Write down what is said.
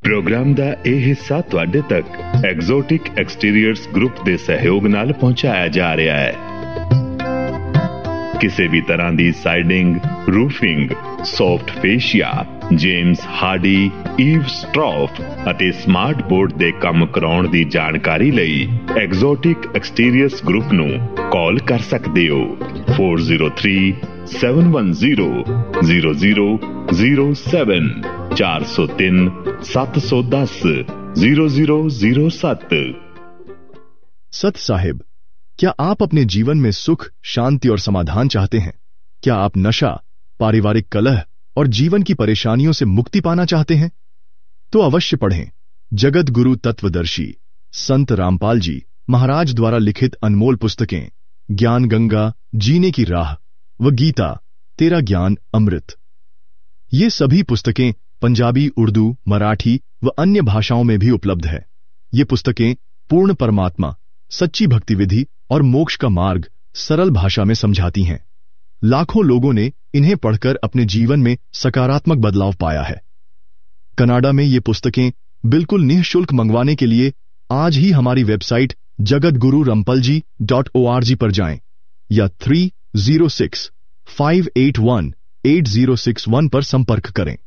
Programme ਦਾ ਇਹ ਹਿੱਸਾ ਤੁਹਾਡੇ ਤੱਕ ਐਗਜ਼ੋਟਿਕ ਐਕਸਟੀਰੀਅਰਸ ਗਰੁੱਪ ਦੇ ਸਹਿਯੋਗ ਨਾਲ ਪਹੁੰਚਾਇਆ ਜਾ ਰਿਹਾ ਹੈ। ਕਿਸੇ ਵੀ ਤਰ੍ਹਾਂ ਦੀ siding, roofing, soft ਫੇਸ਼ੀਆ, James Hardy, Eve ਸਟਰੌਫ ਅਤੇ ਸਮਾਰਟ ਬੋਰਡ ਦੇ ਕੰਮ ਕਰਾਉਣ ਦੀ ਜਾਣਕਾਰੀ ਲਈ ਐਗਜ਼ੋਟਿਕ ਐਕਸਟੀਰੀਅਰਸ ਗਰੁੱਪ ਨੂੰ ਕਾਲ ਕਰ ਸਕਦੇ ਹੋ 403-710-0007 403-710-0007। सत साहिब, क्या आप अपने जीवन में सुख, शांति और समाधान चाहते हैं? क्या आप नशा, पारिवारिक कलह और जीवन की परेशानियों से मुक्ति पाना चाहते हैं? तो अवश्य पढ़ें जगत गुरु तत्वदर्शी संत रामपाल जी महाराज द्वारा लिखित अनमोल पुस्तकें ज्ञान गंगा, जीने की राह व गीता तेरा ज्ञान अमृत। ये सभी पुस्तकें पंजाबी, उर्दू, मराठी व अन्य भाषाओं में भी उपलब्ध है। ये पुस्तकें पूर्ण परमात्मा, सच्ची भक्ति विधि और मोक्ष का मार्ग सरल भाषा में समझाती हैं। लाखों लोगों ने इन्हें पढ़कर अपने जीवन में सकारात्मक बदलाव पाया है। कनाडा में ये पुस्तकें बिल्कुल निःशुल्क मंगवाने के लिए आज ही हमारी वेबसाइट jagatgururampalji.org पर जाएं या 306-581-8061 पर संपर्क करें।